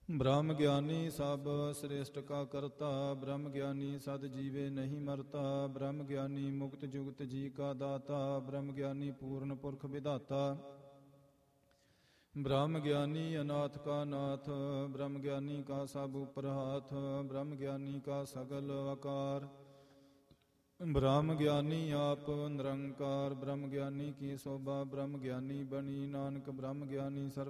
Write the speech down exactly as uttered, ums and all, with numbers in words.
ਬ੍ਰਹਮ ਗਿਆਨੀ ਸਭ ਸ੍ਰੇਸ਼ਟ ਕਾ ਕਰਤਾ, ਬ੍ਰਹਮ ਗਿਆਨੀ ਸਦ ਜੀਵੇ ਨਹੀਂ ਮਰਤਾ, ਬ੍ਰਹਮ ਗਿਆਨੀ ਮੁਕਤ ਜੁਗਤ ਜੀ ਕਾ ਦਾਤਾ, ਬ੍ਰਹਮ ਗਿਆਨੀ ਪੂਰਨ ਪੁਰਖ ਵਿਧਾਤਾ, ਬ੍ਰਹਮ ਗਿਆਨੀ ਅਨਾਥ ਕਾ ਨਾਥ, ਬ੍ਰਹਮ ਗਿਆਨੀ ਕਾ ਸਭ ਉਪਰ ਹਾਥ, ਬ੍ਰਹਮ ਗਿਆਨੀ ਕਾ ਸਗਲ ਆਕਾਰ, ਬ੍ਰਹਮ ਗਿਆਨੀ ਆਪ ਨਿਰੰਕਾਰ, ਬ੍ਰਹਮ ਗਿਆਨੀ ਕੀ ਸੋਭਾ, ਬ੍ਰਹਮ ਗਿਆਨੀ ਬਣੀ ਨਾਨਕ, ਬ੍ਰਹਮ ਗਿਆਨੀ ਸਰਬ